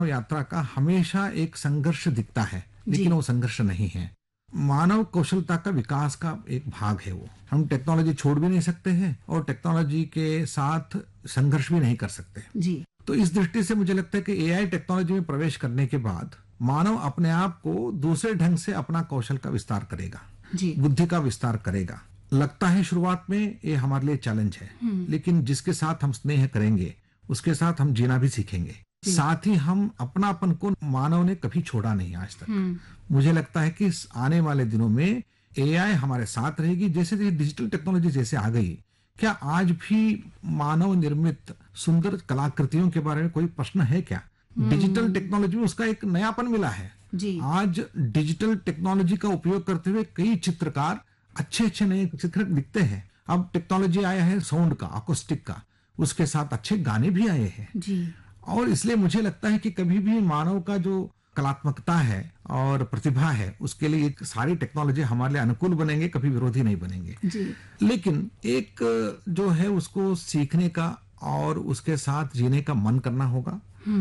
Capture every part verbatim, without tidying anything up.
यात्रा का हमेशा एक संघर्ष दिखता है, लेकिन वो संघर्ष नहीं है। मानव कौशलता का विकास का एक भाग है वो। हम टेक्नोलॉजी छोड़ भी नहीं सकते हैं और टेक्नोलॉजी के साथ संघर्ष भी नहीं कर सकते जी। तो इस दृष्टि से मुझे लगता है कि एआई टेक्नोलॉजी में प्रवेश करने के बाद मानव अपने आप को दूसरे ढंग से अपना कौशल का विस्तार करेगा, जी। बुद्धि का विस्तार करेगा। लगता है शुरुआत में ये हमारे लिए चैलेंज है, लेकिन जिसके साथ हम स्नेह करेंगे उसके साथ हम जीना भी सीखेंगे। साथ ही हम अपनापन को मानव ने कभी छोड़ा नहीं आज तक। मुझे लगता है कि इस आने वाले दिनों में एआई हमारे साथ रहेगी। जैसे जैसे डिजिटल टेक्नोलॉजी जैसे आ गई, क्या आज भी मानव निर्मित सुंदर कलाकृतियों के बारे में कोई प्रश्न है क्या? डिजिटल टेक्नोलॉजी में उसका एक नयापन मिला है जी। आज डिजिटल टेक्नोलॉजी का उपयोग करते हुए कई चित्रकार अच्छे अच्छे नए चित्र दिखते हैं। अब टेक्नोलॉजी आया है साउंड का, अकोस्टिक का, उसके साथ अच्छे गाने भी आए हैं जी। और इसलिए मुझे लगता है कि कभी भी मानव का जो कलात्मकता है और प्रतिभा है उसके लिए एक सारी टेक्नोलॉजी हमारे लिए अनुकूल बनेंगे, कभी विरोधी नहीं बनेंगे जी। लेकिन एक जो है उसको सीखने का और उसके साथ जीने का मन करना होगा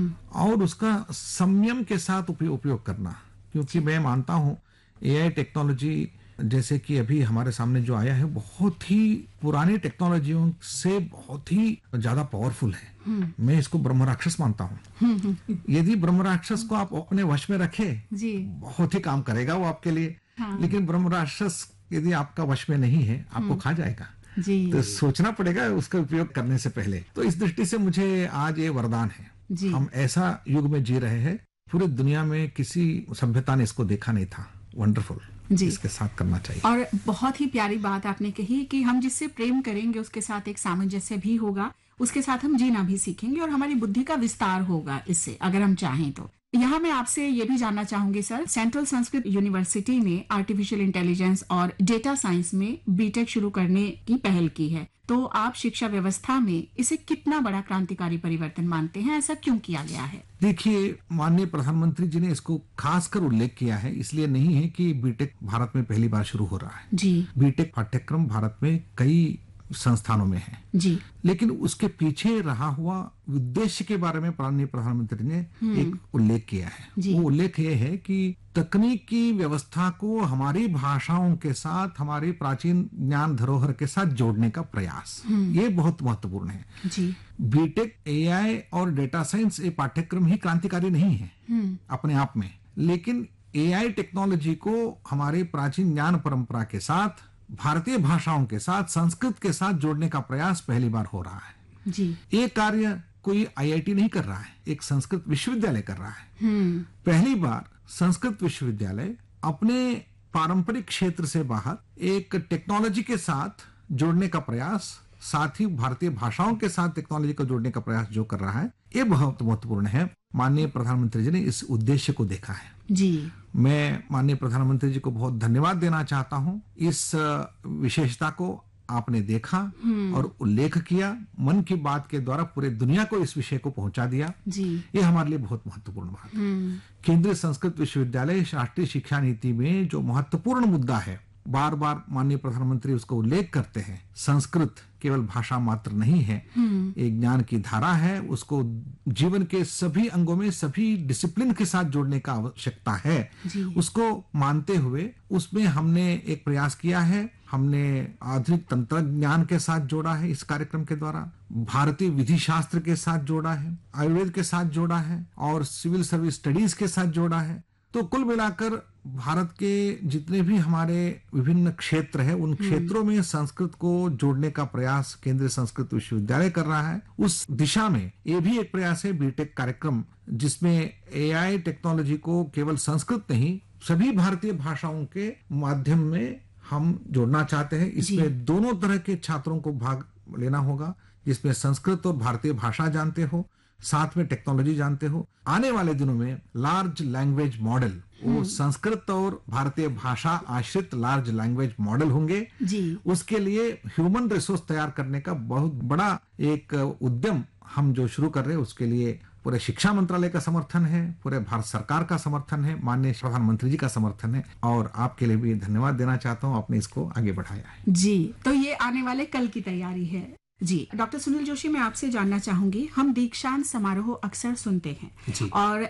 और उसका संयम के साथ उपयोग उपयोग करना। क्योंकि मैं मानता हूं एआई टेक्नोलॉजी जैसे कि अभी हमारे सामने जो आया है बहुत ही पुरानी टेक्नोलॉजियों से बहुत ही ज्यादा पावरफुल है। मैं इसको ब्रह्म राक्षस मानता हूँ। यदि ब्रह्म राक्षस को आप अपने वश में रखे जी। बहुत ही काम करेगा वो आपके लिए। हाँ। लेकिन ब्रह्म राक्षस यदि आपका वश में नहीं है आपको खा जाएगा जी। तो सोचना पड़ेगा उसका उपयोग करने से पहले। तो इस दृष्टि से मुझे आज ये वरदान है जी। हम ऐसा युग में जी रहे हैं, पूरी दुनिया में किसी सभ्यता ने इसको देखा नहीं था। वंडरफुल जी। इसके साथ करना चाहिए। और बहुत ही प्यारी बात आपने कही कि हम जिससे प्रेम करेंगे उसके साथ एक सामंजस्य भी होगा, उसके साथ हम जीना भी सीखेंगे और हमारी बुद्धि का विस्तार होगा इससे, अगर हम चाहें तो। यहाँ मैं आपसे ये भी जानना चाहूंगी सर, सेंट्रल संस्कृत यूनिवर्सिटी ने आर्टिफिशियल इंटेलिजेंस और डेटा साइंस में बीटेक शुरू करने की पहल की है, तो आप शिक्षा व्यवस्था में इसे कितना बड़ा क्रांतिकारी परिवर्तन मानते हैं? ऐसा क्यों किया गया है? देखिए, माननीय प्रधानमंत्री जी ने इसको खासकर उल्लेख किया है, इसलिए नहीं है कि बीटेक भारत में पहली बार शुरू हो रहा है जी। बीटेक पाठ्यक्रम भारत में कई संस्थानों में है जी। लेकिन उसके पीछे रहा हुआ उद्देश्य के बारे में माननीय प्रधानमंत्री ने एक उल्लेख किया है। वो उल्लेख ये है कि तकनीक की व्यवस्था को हमारी भाषाओं के साथ, हमारी प्राचीन ज्ञान धरोहर के साथ जोड़ने का प्रयास, ये बहुत महत्वपूर्ण है जी। बीटेक एआई और डेटा साइंस ये पाठ्यक्रम ही क्रांतिकारी नहीं है अपने आप में, लेकिन एआई टेक्नोलॉजी को हमारे प्राचीन ज्ञान परंपरा के साथ, भारतीय भाषाओं के साथ, संस्कृत के साथ जोड़ने का प्रयास पहली बार हो रहा है जी। ये कार्य कोई आईआईटी नहीं कर रहा है, एक संस्कृत विश्वविद्यालय कर रहा है। पहली बार संस्कृत विश्वविद्यालय अपने पारंपरिक क्षेत्र से बाहर एक टेक्नोलॉजी के साथ जोड़ने का प्रयास, साथ ही भारतीय भाषाओं के साथ टेक्नोलॉजी को जोड़ने का प्रयास जो कर रहा है, ये बहुत महत्वपूर्ण है। माननीय प्रधानमंत्री जी ने इस उद्देश्य को देखा है जी। मैं माननीय प्रधानमंत्री जी को बहुत धन्यवाद देना चाहता हूँ। इस विशेषता को आपने देखा और उल्लेख किया, मन की बात के द्वारा पूरे दुनिया को इस विषय को पहुंचा दिया जी। ये हमारे लिए बहुत महत्वपूर्ण बात है। केंद्रीय संस्कृत विश्वविद्यालय राष्ट्रीय शिक्षा नीति में जो महत्वपूर्ण मुद्दा है, बार बार माननीय प्रधानमंत्री उसको उल्लेख करते हैं, संस्कृत केवल भाषा मात्र नहीं है, एक ज्ञान की धारा है, उसको जीवन के सभी अंगों में, सभी डिसिप्लिन के साथ जोड़ने का आवश्यकता है। उसको मानते हुए उसमें हमने एक प्रयास किया है, हमने आधुनिक तंत्र ज्ञान के साथ जोड़ा है, इस कार्यक्रम के द्वारा भारतीय विधि शास्त्र के साथ जोड़ा है, आयुर्वेद के साथ जोड़ा है और सिविल सर्विस स्टडीज के साथ जोड़ा है। तो कुल मिलाकर भारत के जितने भी हमारे विभिन्न क्षेत्र हैं, उन क्षेत्रों में संस्कृत को जोड़ने का प्रयास केंद्रीय संस्कृत विश्वविद्यालय कर रहा है। उस दिशा में ये भी एक प्रयास है बीटेक कार्यक्रम, जिसमें एआई टेक्नोलॉजी को केवल संस्कृत नहीं, सभी भारतीय भाषाओं के माध्यम में हम जोड़ना चाहते हैं। इसमें दोनों तरह के छात्रों को भाग लेना होगा, जिसमें संस्कृत और भारतीय भाषा जानते हो, साथ में टेक्नोलॉजी जानते हो। आने वाले दिनों में लार्ज लैंग्वेज मॉडल, वो संस्कृत और भारतीय भाषा आश्रित लार्ज लैंग्वेज मॉडल होंगे जी। उसके लिए ह्यूमन रिसोर्स तैयार करने का बहुत बड़ा एक उद्यम हम जो शुरू कर रहे हैं, उसके लिए पूरे शिक्षा मंत्रालय का समर्थन है, पूरे भारत सरकार का समर्थन है, माननीय प्रधानमंत्री जी का समर्थन है और आपके लिए भी धन्यवाद देना चाहता हूँ, आपने इसको आगे बढ़ाया है जी। तो ये आने वाले कल की तैयारी है जी। डॉक्टर सुनील जोशी, मैं आपसे जानना चाहूंगी, हम दीक्षांत समारोह अक्सर सुनते हैं जी। और